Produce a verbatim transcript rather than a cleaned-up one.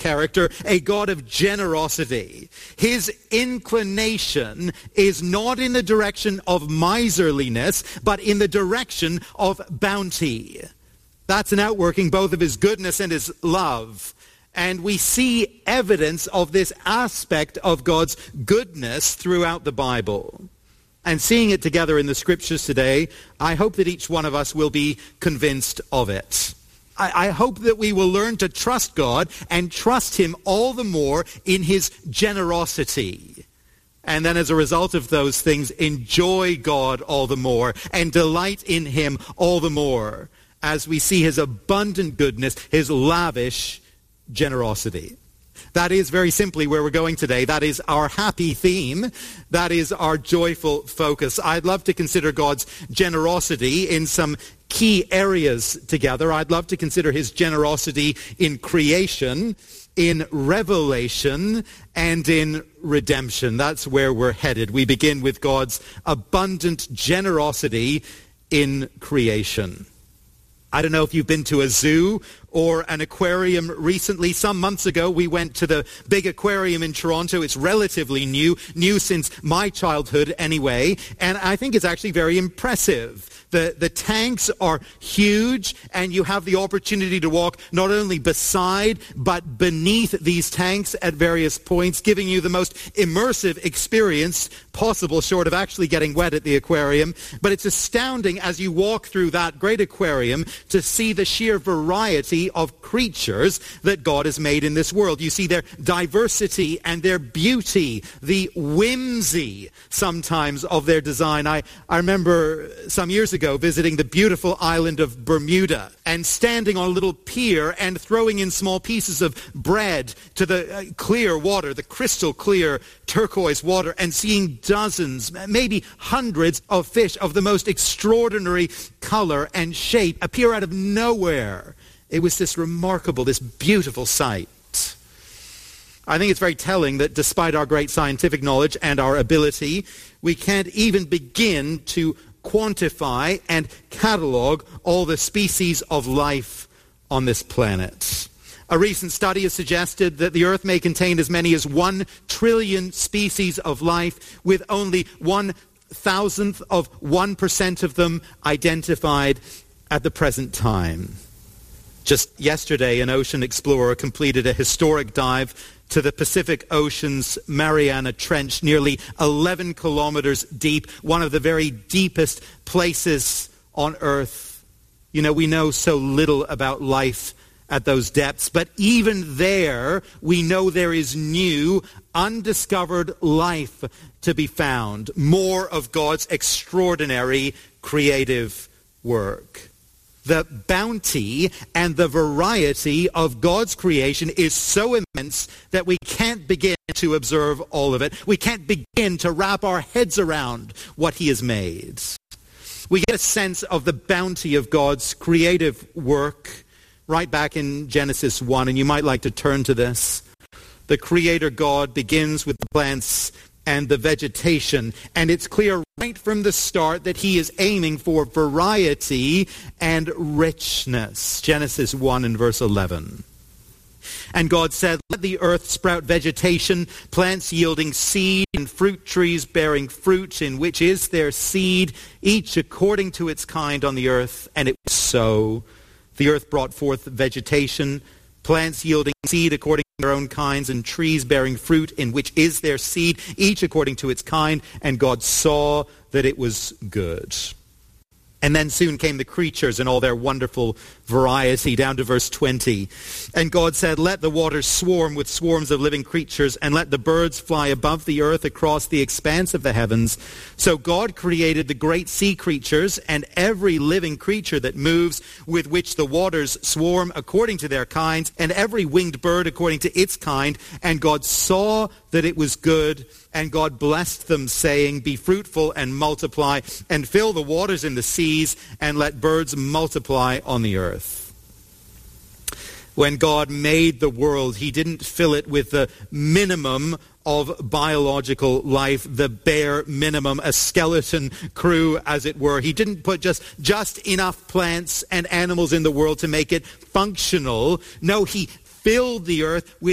character, a God of generosity. His inclination is not in the direction of miserliness, but in the direction of bounty. That's an outworking both of his goodness and his love. And we see evidence of this aspect of God's goodness throughout the Bible. And seeing it together in the scriptures today, I hope that each one of us will be convinced of it. I, I hope that we will learn to trust God and trust him all the more in his generosity. And then as a result of those things, enjoy God all the more and delight in him all the more as we see his abundant goodness, his lavish generosity. That is very simply where we're going today. That is our happy theme. That is our joyful focus. I'd love to consider God's generosity in some key areas together. I'd love to consider his generosity in creation, in revelation, and in redemption. That's where we're headed. We begin with God's abundant generosity in creation. I don't know if you've been to a zoo or an aquarium recently. Some months ago, we went to the big aquarium in Toronto. It's relatively new, new since my childhood anyway, and I think it's actually very impressive. The, the tanks are huge, and you have the opportunity to walk not only beside, but beneath these tanks at various points, giving you the most immersive experience possible, short of actually getting wet at the aquarium. But it's astounding as you walk through that great aquarium to see the sheer variety of creatures that God has made in this world. You see their diversity and their beauty, the whimsy sometimes of their design. I, I remember some years ago visiting the beautiful island of Bermuda and standing on a little pier and throwing in small pieces of bread to the uh, clear water, the crystal clear turquoise water, and seeing dozens, maybe hundreds of fish of the most extraordinary color and shape appear out of nowhere. It was this remarkable, this beautiful sight. I think it's very telling that despite our great scientific knowledge and our ability, we can't even begin to quantify and catalog all the species of life on this planet. A recent study has suggested that the Earth may contain as many as one trillion species of life, with only one thousandth of one percent of them identified at the present time. Just yesterday, an ocean explorer completed a historic dive to the Pacific Ocean's Mariana Trench, nearly eleven kilometers deep, one of the very deepest places on Earth. You know, we know so little about life at those depths, but even there, we know there is new, undiscovered life to be found. More of God's extraordinary creative work. The bounty and the variety of God's creation is so immense that we can't begin to observe all of it. We can't begin to wrap our heads around what he has made. We get a sense of the bounty of God's creative work right back in Genesis one, and you might like to turn to this. The Creator God begins with the plants and the vegetation, and it's clear right from the start that he is aiming for variety and richness. Genesis one and verse eleven. And God said, "Let the earth sprout vegetation, plants yielding seed, and fruit trees bearing fruit, in which is their seed, each according to its kind on the earth." And it was so. The earth brought forth vegetation, plants yielding seed according to their own kinds, and trees bearing fruit, in which is their seed, each according to its kind. And God saw that it was good. And then soon came the creatures in all their wonderful variety, down to verse twenty. And God said, "Let the waters swarm with swarms of living creatures, and let the birds fly above the earth across the expanse of the heavens." So God created the great sea creatures and every living creature that moves, with which the waters swarm according to their kinds, and every winged bird according to its kind. And God saw that it was good, and God blessed them, saying, "Be fruitful and multiply, and fill the waters in the seas, and let birds multiply on the earth." When God made the world, he didn't fill it with the minimum of biological life, the bare minimum, a skeleton crew, as it were. He didn't put just, just enough plants and animals in the world to make it functional. No, he filled the earth with